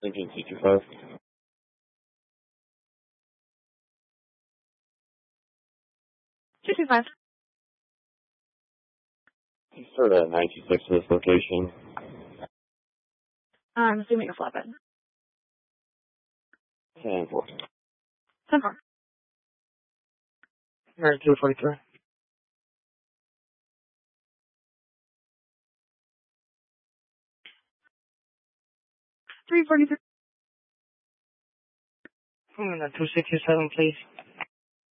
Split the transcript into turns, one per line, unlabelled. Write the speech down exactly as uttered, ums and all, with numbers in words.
Engine two two five.
two two five.
Start at ninety-six to this location.
I'm assuming a flatbed.
ten four.
ten four.
Alright, two forty-three.
three forty-three.
I'm gonna two sixty-seven, please.